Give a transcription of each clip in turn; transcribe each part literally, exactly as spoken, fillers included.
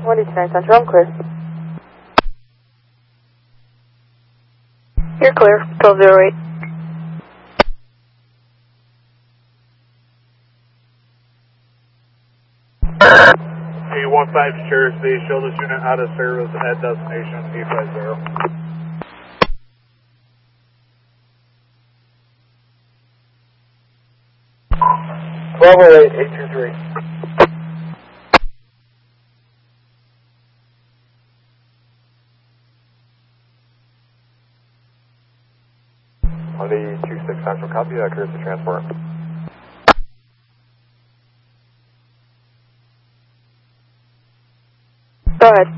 one eighty-nine Central, I'm clear. You're clear, twelve oh eight. P one five Jersey, show this unit out of service at destination P five zero. twelve oh eight, eight two three. On the two six Central, copy that, courtesy transport. Go ahead.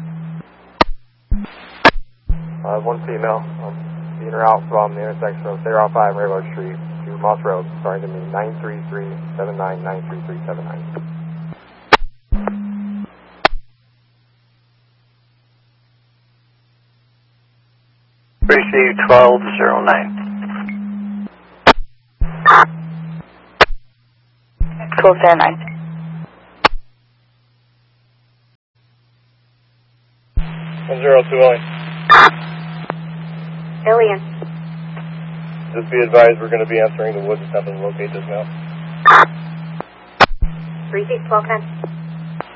Uh, one female, um, being her out from the intersection of Sarah five Railroad Street to Moss Road, starting to me nine three three seven nine nine three three seven nine. Receive twelve oh nine. twelve oh nine. one zero two Alien. Alien. Just be advised, we're going to be entering the woods, attempting to locate this now. Receive twelve ten.